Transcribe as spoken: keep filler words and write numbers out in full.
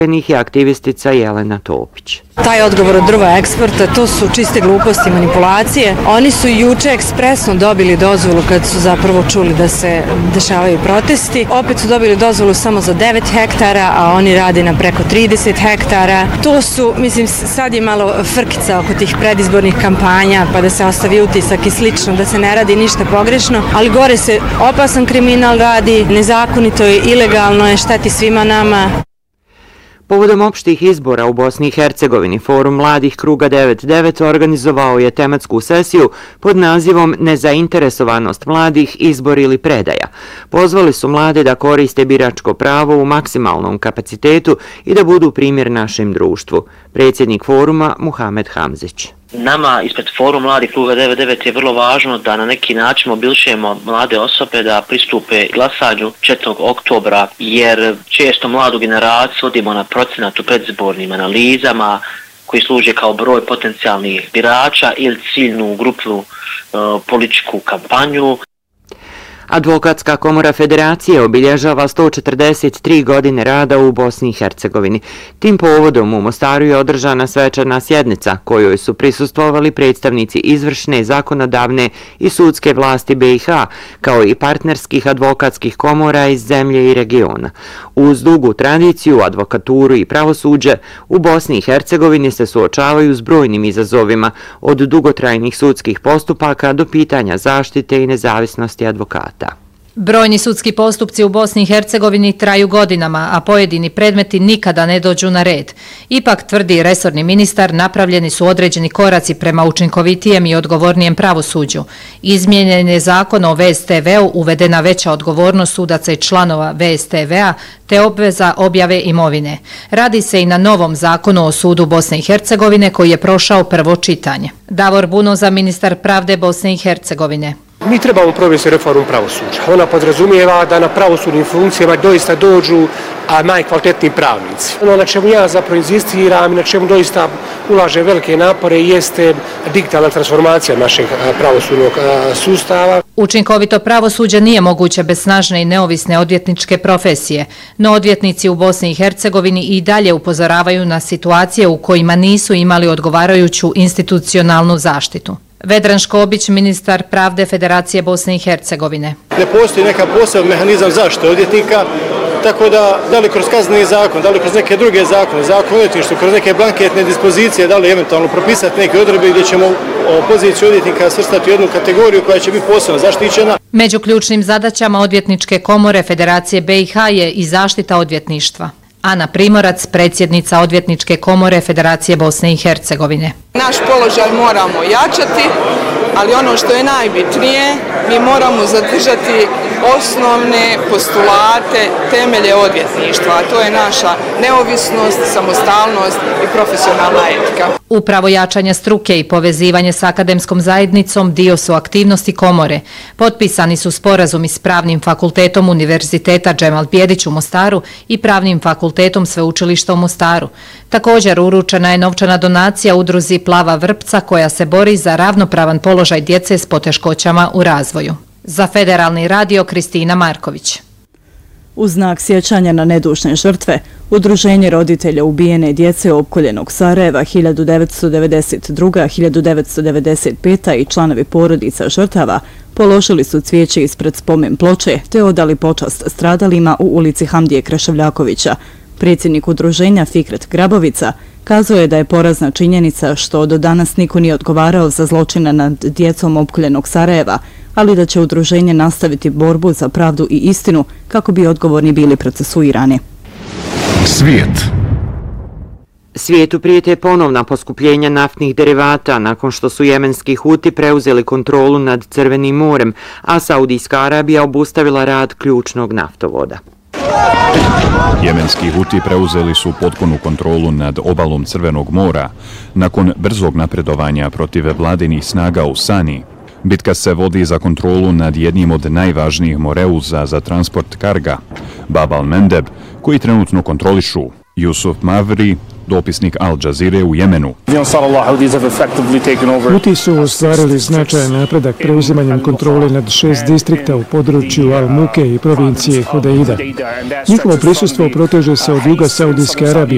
je aktivistica Jelena Topić. Taj odgovor od drva eksporta, to su čiste gluposti i manipulacije. Oni su juče ekspresno dobili dozvolu kad su zapravo čuli da se dešavaju protesti. Opet su dobili dozvolu samo za devet hektara, a oni rade na preko trideset hektara. To su, mislim, sad je malo frkica oko tih predizbornih kampanja, pa da se ostavi utisak i slično, da se ne radi ništa pogrešno, ali gore se opasan kriminal radi, nezakonito je, ilegalno je, šteti svima nama. Povodom opštih izbora u Bosni i Hercegovini, Forum mladih Kruga devedeset devet organizovao je tematsku sesiju pod nazivom Nezainteresovanost mladih, izbor ili predaja. Pozvali su mlade da koriste biračko pravo u maksimalnom kapacitetu i da budu primjer našem društvu. Predsjednik foruma Muhamed Hamzić. Nama ispred Forum mladih Kruga devedeset devet je vrlo važno da na neki način mobilišemo mlade osobe da pristupe glasanju četvrtog oktobra, jer često mladu generaciju vodimo na procenat u predizbornim analizama koji služe kao broj potencijalnih birača ili ciljnu grupnu uh, političku kampanju. Advokatska komora Federacije obilježava sto četrdeset tri godine rada u Bosni i Hercegovini. Tim povodom u Mostaru je održana svečana sjednica kojoj su prisustvovali predstavnici izvršne, zakonodavne i sudske vlasti be i ha, kao i partnerskih advokatskih komora iz zemlje i regiona. Uz dugu tradiciju, advokaturu i pravosuđe, u Bosni i Hercegovini se suočavaju s brojnim izazovima, od dugotrajnih sudskih postupaka do pitanja zaštite i nezavisnosti advokata. Brojni sudski postupci u Bosni i Hercegovini traju godinama, a pojedini predmeti nikada ne dođu na red. Ipak, tvrdi resorni ministar, napravljeni su određeni koraci prema učinkovitijem i odgovornijem pravosuđu. Izmijenjen je zakon o ve es te veu, uvedena veća odgovornost sudaca i članova ve es te vea, te obveza objave imovine. Radi se i na novom zakonu o sudu Bosne i Hercegovine koji je prošao prvo čitanje. Davor Bunoza, ministar pravde Bosne i Hercegovine. Mi trebamo provesti reformu pravosuđa. Ona podrazumijeva da na pravosudnim funkcijama doista dođu a najkvalitetniji pravnici. Ono na čemu ja zapravo inzistiram i na čemu doista ulaže velike napore jeste digitalna transformacija našeg pravosudnog sustava. Učinkovito pravosuđe nije moguće bez snažne i neovisne odvjetničke profesije, no odvjetnici u Bosni i Hercegovini i dalje upozoravaju na situacije u kojima nisu imali odgovarajuću institucionalnu zaštitu. Vedran Škobić, ministar pravde Federacije Bosne i Hercegovine. Ne postoji neka poseban mehanizam zaštite odvjetnika, tako da da li kroz kazneni zakon, da li kroz neke druge zakone, zakon o odvjetništvu, kroz neke blanketne dispozicije, da li eventualno propisati neke odredbe gdje ćemo poziciju odvjetnika svrstati u jednu kategoriju koja će biti posebno zaštićena. Među ključnim zadaćama odvjetničke komore Federacije be i ha je i zaštita odvjetništva. Ana Primorac, predsjednica Odvjetničke komore Federacije Bosne i Hercegovine. Naš položaj moramo jačati, ali ono što je najbitnije, mi moramo zadržati osnovne postulate, temelje odvjetništva, a to je naša neovisnost, samostalnost i profesionalna etika. Upravo jačanje struke i povezivanje s akademskom zajednicom dio su aktivnosti komore. Potpisani su sporazumi s Pravnim fakultetom Univerziteta Džemal Bijedić u Mostaru i Pravnim fakultetom Sveučilišta u Mostaru. Također uručena je novčana donacija udruzi Plava vrpca koja se bori za ravnopravan položaj djece s poteškoćama u razvoju. Za Federalni radio Kristina Marković. U znak sjećanja na nedužne žrtve, Udruženje roditelja ubijene djece opkoljenog Sarajeva hiljadu devetsto devedeset druge. do hiljadu devetsto devedeset pete. i članovi porodica žrtava položili su cvijeće ispred spomen ploče te odali počast stradalima u ulici Hamdije Kreševljakovića. Predsjednik udruženja Fikret Grabovica kazao je da je porazna činjenica što do danas niko nije odgovarao za zločine nad djecom opkoljenog Sarajeva, ali da će udruženje nastaviti borbu za pravdu i istinu kako bi odgovorni bili procesuirani. Svijet. Svijetu prijete ponovna poskupljenja naftnih derivata nakon što su jemenski Huti preuzeli kontrolu nad Crvenim morem, a Saudijska Arabija obustavila rad ključnog naftovoda. Jemenski Huti preuzeli su potpunu kontrolu nad obalom Crvenog mora nakon brzog napredovanja protiv vladinih snaga u Sani. Bitka se vodi za kontrolu nad jednim od najvažnijih moreuza za transport karga, Bab al-Mendeb, koji trenutno kontrolišu Jusuf Mavri, dopisnik Al Jazeere u Jemenu. Huti su ostvarili značajan napredak preuzimanjem kontrole nad šest distrikta u području Al-Muke i provincije Hodeida. Njihovo prisustvo proteže se od juga Saudijske Arabije